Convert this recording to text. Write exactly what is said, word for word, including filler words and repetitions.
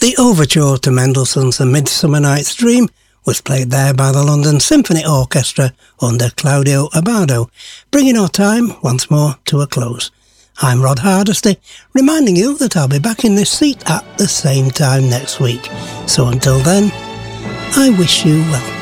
The overture to Mendelssohn's A Midsummer Night's Dream was played there by the London Symphony Orchestra under Claudio Abbado, bringing our time once more to a close. I'm Rod Hardesty, reminding you that I'll be back in this seat at the same time next week. So until then, I wish you well.